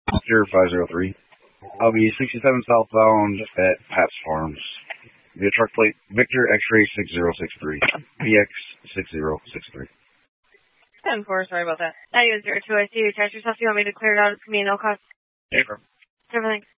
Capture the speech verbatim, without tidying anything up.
Victor five zero three. I'll be sixty-seven southbound at Pat's Farms. Via truck plate Victor X-ray six zero six three. V X six zero six three. ten four, sorry about that. That is zero two I C. Attach yourself. You want me to clear it out? It's going to be no cost. Yeah, bro. Everything.